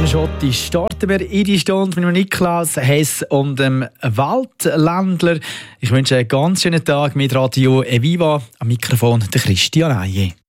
Schotti starten wir in die Stunde mit Niklas Hess und dem Waldländler. Ich wünsche einen ganz schönen Tag mit Radio Eviva. Am Mikrofon der Christian Eije.